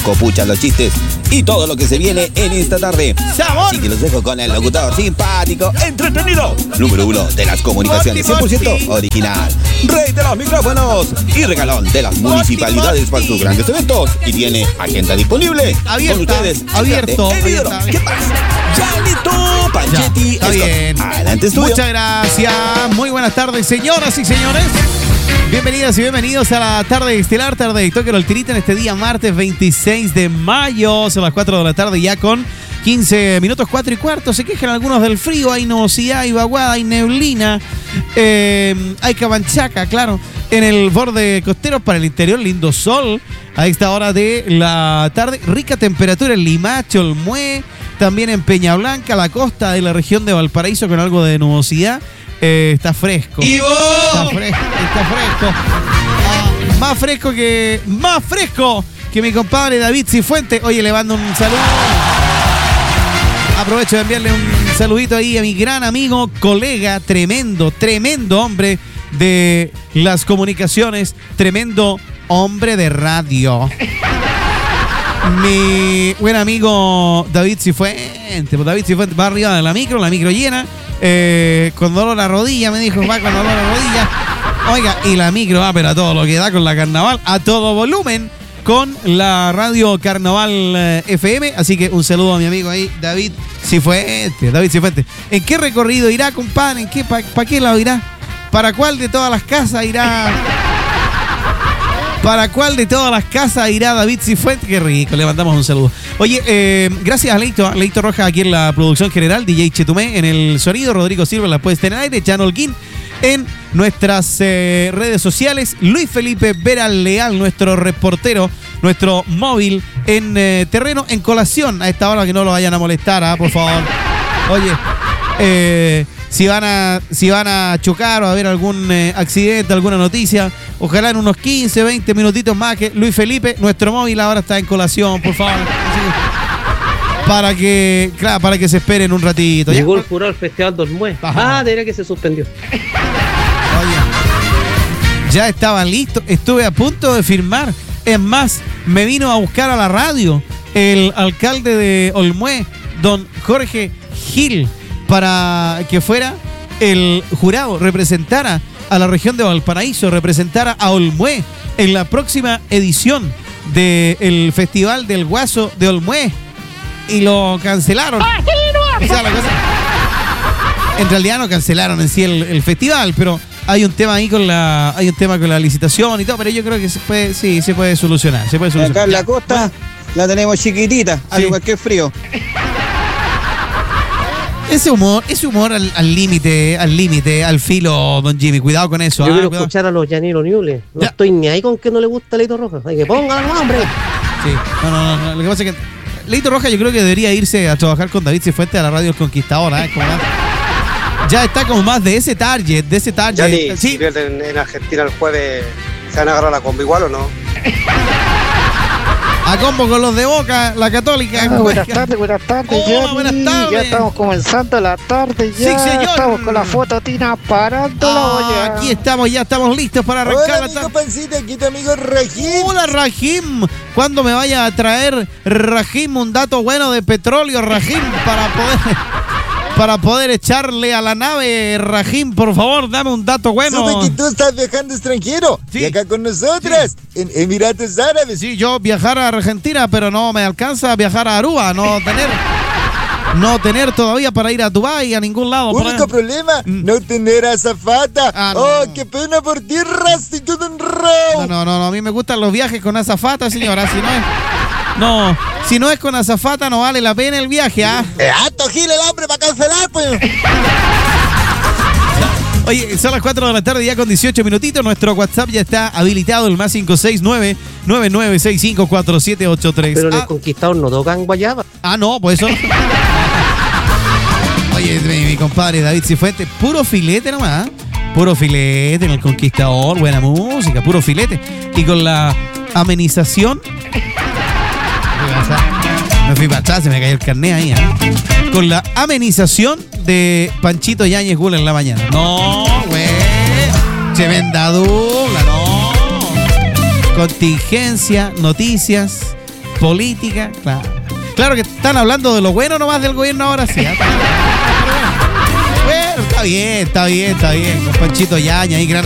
copuchas, los chistes y todo lo que se viene en esta tarde. ¡Sabor! Así que los dejo con el locutor simpático, entretenido, número 1 de las comunicaciones, 100% original, rey de los micrófonos y regalón de las municipalidades para sus grandes eventos. Y tiene agenda disponible. Abierta, con ustedes, abierto, el ídolo. abierta. ¿Qué pasa? Janito Panchetti. Está bien. Adelante, estudio. Muchas gracias. Muy buenas tardes, señoras y señores. Bienvenidas y bienvenidos a la tarde estelar, tarde de Toque el Tirita en este día martes 26 de mayo. Son las 4 de la tarde ya con 15 minutos, 4 y cuarto. Se quejan algunos del frío, hay nubosidad, hay vaguada, hay neblina, hay cabanchaca, claro. En el borde costero para el interior, lindo sol a esta hora de la tarde. Rica temperatura en Limache, Olmué, también en Peñablanca, la costa de la región de Valparaíso con algo de nubosidad. Está fresco. Está fresco. Más fresco que mi compadre David Cifuentes. Oye, le mando un saludo. Aprovecho de enviarle un saludito ahí a mi gran amigo, colega, tremendo hombre de las comunicaciones, tremendo hombre de radio. Mi buen amigo David Cifuentes. David Cifuentes va arriba de la micro llena. Con dolor a rodilla, me dijo, va con dolor a rodilla. Oiga, y la micro va, pero a todo lo que da con la Carnaval, a todo volumen, con la radio Carnaval FM. Así que un saludo a mi amigo ahí, David Cifuentes. ¿En qué recorrido irá, compadre? ¿Para qué lado irá? ¿Para cuál de todas las casas irá? ¿Para cuál de todas las casas irá David Cifuentes? Qué rico, le mandamos un saludo. Oye, gracias a Leito Rojas aquí en la producción general, DJ Chetumé en el sonido, Rodrigo Silva en la puesta en aire, Jan Holguín en nuestras redes sociales, Luis Felipe Vera Leal, nuestro reportero, nuestro móvil en terreno, en colación a esta hora, que no lo vayan a molestar, por favor. Oye, si van a chocar o a haber algún accidente, alguna noticia, ojalá en unos 15, 20 minutitos más, que Luis Felipe, nuestro móvil ahora está en colación, por favor. Para que se esperen un ratito. Llegó el jurado al Festival del Olmué. Diría que se suspendió. Oye, ya estaba listo, estuve a punto de firmar. Es más, me vino a buscar a la radio el alcalde de Olmué, don Jorge Gil, para que fuera el jurado, representara a la región de Valparaíso, representara a Olmué en la próxima edición del Festival del Guaso de Olmué. Y lo cancelaron. O sea, la cosa, en realidad no cancelaron en sí el festival, pero hay un tema ahí con la licitación y todo, pero yo creo que se puede solucionar. Acá en la costa la tenemos chiquitita, al igual que frío. Ese humor al límite, al filo, don Jimmy. Cuidado con eso. Yo quiero escuchar a los Janilo Ñuble. No estoy ni ahí con que no le gusta Leito Rojas. Hay que pongan el nombre. Sí, no. Lo que pasa es que Leito Rojas yo creo que debería irse a trabajar con David Cifuentes a la radio El Conquistador. Ya está como más de ese target. Ya ni si pierden en Argentina el jueves, ¿se van a agarrar la combo igual o no? A combo con los de Boca, la Católica. Buenas tardes. Hola, buenas tardes. Ya estamos comenzando la tarde. Sí, señor. Estamos con la foto Tina parando la olla. Aquí estamos, ya estamos listos para arrancar la tarde. Pancita, aquí tu amigo Rajim. Hola, Rajim. ¿Cuándo me vaya a traer, Rajim, un dato bueno de petróleo, Rajim, para poder echarle a la nave? Rajim, por favor, dame un dato bueno. Supe que tú estás viajando extranjero. Sí. Y acá con nosotras, en Emiratos Árabes. Sí, yo viajar a Argentina, pero no me alcanza a viajar a Aruba, no tener todavía para ir a Dubái, a ningún lado. Único problema, no tener azafata. No. Oh, qué pena por ti, Rastito de Enrao. No, a mí me gustan los viajes con azafata, señora, si no es con azafata, no vale la pena el viaje, ¡Alto Gil, el hombre para cancelar, pues! Oye, son las 4 de la tarde ya con 18 minutitos. Nuestro WhatsApp ya está habilitado, el más 569-9965-4783. Pero en el Conquistador no tocan guayaba. No, pues eso. Oye, mi compadre David Cifuentes, puro filete nomás. Puro filete en el Conquistador, buena música, puro filete. Y con la amenización. Me fui para atrás, se me cayó el carnet ahí, con la amenización de Panchito Yáñez Gula en la mañana. No, güey. Tremenda dupla, no. Contingencia, noticias, política, claro. Claro que están hablando de lo bueno nomás del gobierno ahora sí. Bueno, está bien. Con Panchito Yaña ahí, gran